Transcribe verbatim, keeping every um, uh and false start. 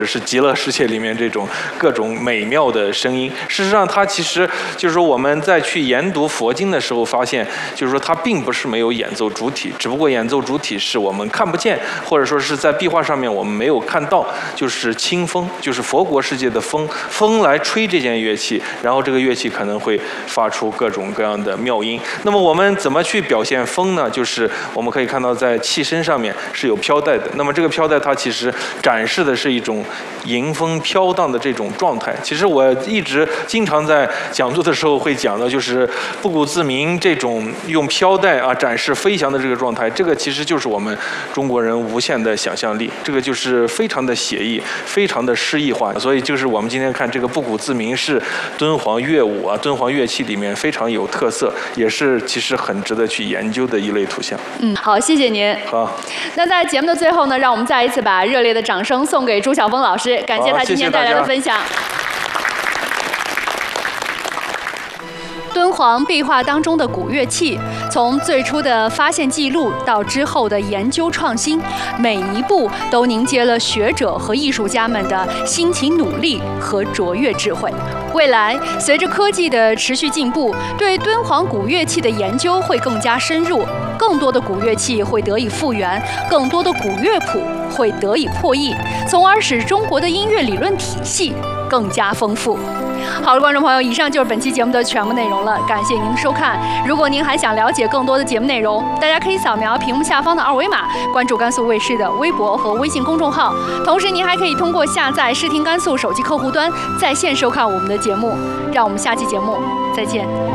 是极乐世界里面这种各种美妙的声音。事实上，它其实就是说我们在去研读佛经的时候发现，就是说它并不是没有演奏主体，只不过演奏主体是我们看不见，或者说是在壁画上面我们没有看到，就是清风，就是佛国世界的风，风来吹这件乐器，然后这个乐器可能会发出各种各样的妙音。那么我们怎么去表现风呢？就是我们可以看到在器身上面是有飘带的，那么这个飘带它其实展示的是一种迎风飘荡的这种状态。其实我一直经常在讲座的时候会讲到，就是不鼓自鸣这种用飘带啊展示飞翔的这个状态，这个其实就是我们中国人无限的想象力，这个就是非常的写意，非常的诗意化。所以就是我们今天看这个不鼓自鸣是敦煌乐舞啊，敦煌乐器里面非常有特色，也是其实很值得去研究的一类图像。 嗯，好，谢谢您。 好， 那在节目的最后呢，让我们再一次把热烈的掌声送给朱晓峰老师，感谢他今天带来的分享。敦煌壁画当中的古乐器，从最初的发现记录到之后的研究创新，每一步都凝结了学者和艺术家们的辛勤努力和卓越智慧。未来，随着科技的持续进步，对敦煌古乐器的研究会更加深入，更多的古乐器会得以复原，更多的古乐谱会得以破译，从而使中国的音乐理论体系更加丰富。好了，观众朋友，以上就是本期节目的全部内容了，感谢您的收看。如果您还想了解更多的节目内容，大家可以扫描屏幕下方的二维码，关注甘肃卫视的微博和微信公众号。同时，您还可以通过下载视听甘肃手机客户端在线收看我们的节目。让我们下期节目再见。